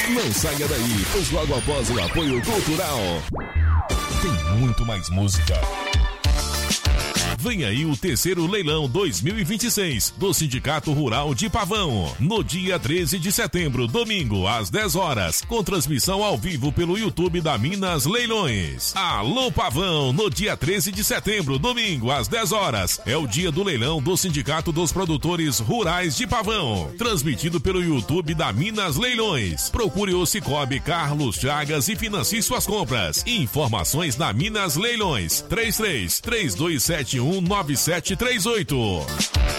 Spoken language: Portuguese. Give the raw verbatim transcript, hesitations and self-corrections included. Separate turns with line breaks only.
Não saia daí, pois logo após o apoio cultural tem muito mais música. Vem aí o terceiro leilão dois mil e vinte e seis do Sindicato Rural de Pavão, no dia treze de setembro, domingo, às dez horas, com transmissão ao vivo pelo YouTube da Minas Leilões. Alô Pavão, no dia treze de setembro, domingo, às dez horas, é o dia do leilão do Sindicato dos Produtores Rurais de Pavão, transmitido pelo YouTube da Minas Leilões. Procure o Cicobi Carlos Chagas e financie suas compras. Informações na Minas Leilões, três três três dois sete um nove sete três oito.